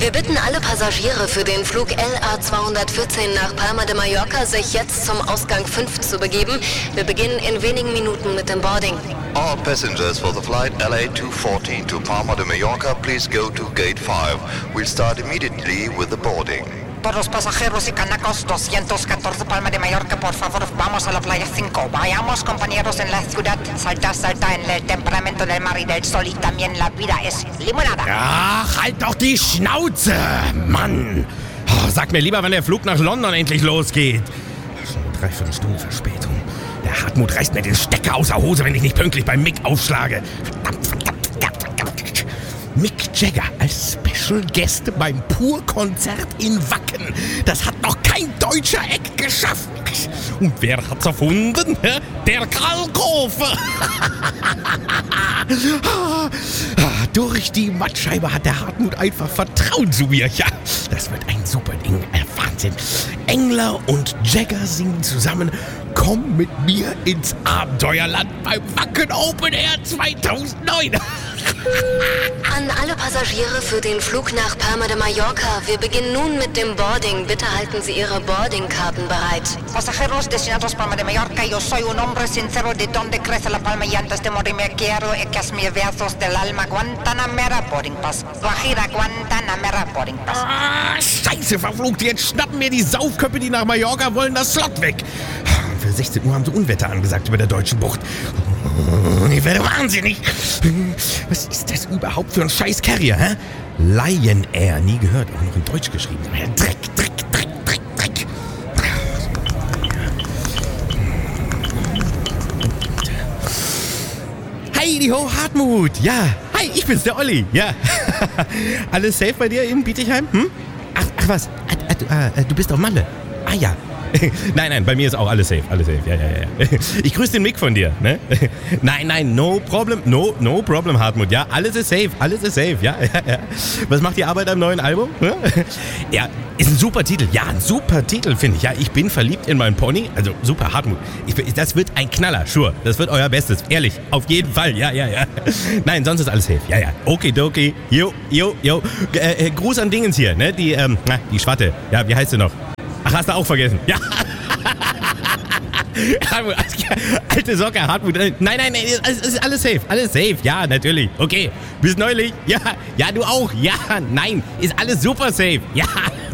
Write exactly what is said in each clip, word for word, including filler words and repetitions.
Wir bitten alle Passagiere für den Flug L A zweihundertvierzehn nach Palma de Mallorca, sich jetzt zum Ausgang fünf zu begeben. Wir beginnen in wenigen Minuten mit dem Boarding. All passengers for the flight L A two fourteen to Palma de Mallorca, please go to gate five. We'll start immediately with the boarding. Todos pasajeros y canacos doscientos catorce Palma de Mallorca, por favor, vamos a la playa cinco. Vayamos, compañeros, en la ciudad. Salta, salta en el temperamento del mar y del sol y también la vida es limonada. Ach, halt doch die Schnauze, Mann. Oh, sag mir lieber, wann der Flug nach London endlich losgeht. Schon eine Dreiviertelstunde Verspätung. Der Hartmut reißt mir den Stecker aus der Hose, wenn ich nicht pünktlich beim Mick aufschlage. Verdammt, verdammt, verdammt, verdammt. Mick Jagger als Special Guest beim Pur-Konzert in Wacken. Das hat noch kein deutscher Eck geschafft. Und wer hat's erfunden? Der Kalkofe. Durch die Mattscheibe hat der Hartmut einfach Vertrauen zu mir. Ja, das wird ein super Ding. Wahnsinn. Engler und Jagger singen zusammen. Komm mit mir ins Abenteuerland beim Wacken Open Air zweitausendneun. An alle Passagiere für den Flug nach Palma de Mallorca. Wir beginnen nun mit dem Boarding. Bitte halten Sie Ihre Boardingkarten bereit. Pasajeros destinados Palma de Mallorca, yo soy un hombre sincero de donde crece la palma y antes de morirme quiero que mis versos del alma. Guantanamera Boarding Pass. Guajira Guantanamera Boarding Pass. Ah, scheiße, verflucht. Jetzt schnappen mir die Saufköpfe, die nach Mallorca wollen, das Slot weg. Für sechzehn Uhr haben sie Unwetter angesagt über der deutschen Bucht. Ich werde wahnsinnig. Was ist das überhaupt für ein scheiß Carrier, hä? Lion Air, nie gehört, auch noch in Deutsch geschrieben. Dreck, Dreck, Dreck, Dreck, Dreck. Heidi ho, Hartmut. Ja, hi, ich bin's, der Olli. Ja. Alles safe bei dir in Bietigheim? Hm? Ach, ach was, ah, du, ah, du bist auf Malle. Ah ja. Nein, nein, bei mir ist auch alles safe, alles safe, ja, ja, ja. Ich grüße den Mick von dir, ne? Nein, nein, no problem, no, no problem, Hartmut, ja, alles ist safe, alles ist safe, ja, ja, ja. Was macht die Arbeit am neuen Album? Ja, ist ein super Titel, ja, ein super Titel, finde ich, ja, ich bin verliebt in meinen Pony, also super, Hartmut, ich, das wird ein Knaller, sure, das wird euer Bestes, ehrlich, auf jeden Fall, ja, ja, ja. Nein, sonst ist alles safe, ja, ja, okidoki, jo, jo, jo, äh, äh, Gruß an Dingens hier, ne, die, ähm, die Schwatte, ja, wie heißt sie noch? Ach, hast du auch vergessen? Ja. Alte Socke, Hartmut. Nein, nein, nein, es ist alles safe. Alles safe. Ja, natürlich. Okay. Bis neulich. Ja. Ja, du auch. Ja. Nein. Ist alles super safe. Ja.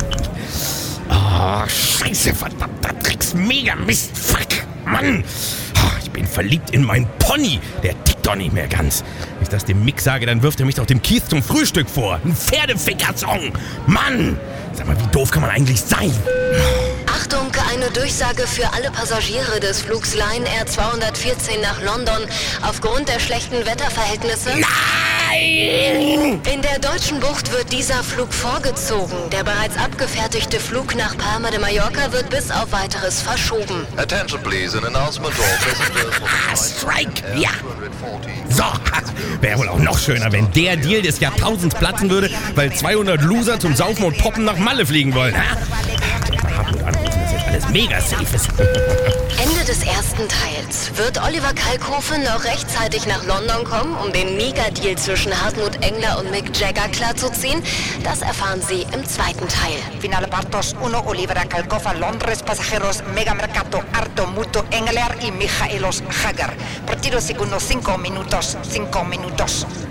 Oh, scheiße, verdammter Drecks. Mega Mist. Fuck. Mann. Oh, ich bin verliebt in meinen Pony. Der tickt doch nicht mehr ganz. Wenn ich das dem Mick sage, dann wirft er mich doch dem Kies zum Frühstück vor. Ein Pferdeficker-Song. Mann. Sag mal, wie doof kann man eigentlich sein? Achtung, eine Durchsage für alle Passagiere des Flugs Lion Air zweihundertvierzehn nach London. Aufgrund der schlechten Wetterverhältnisse... Nein! In der deutschen Bucht wird dieser Flug vorgezogen. Der bereits abgefertigte Flug nach Palma de Mallorca wird bis auf weiteres verschoben. Attention please, an announcement to all passengers for Ah, the flight Strike! Ja! So, wäre wohl auch noch schöner, wenn der Deal des Jahrtausends platzen würde, weil zweihundert Loser zum Saufen und Poppen nach Malle fliegen wollen. Ha? Hartmut anrufen, dass jetzt alles mega safe ist. Ende des ersten Teils. Wird Oliver Kalkofe noch rechtzeitig nach London kommen, um den Mega-Deal zwischen Hartmut Engler und Mick Jagger klarzuziehen? Das erfahren Sie im zweiten Teil. Final partos uno, Oliver Kalkofe, Londres, pasajeros, Mega Mercato, Arto, Muto, Engler y Michaelos Jagger. Partido segundo, cinco minutos, cinco minutos.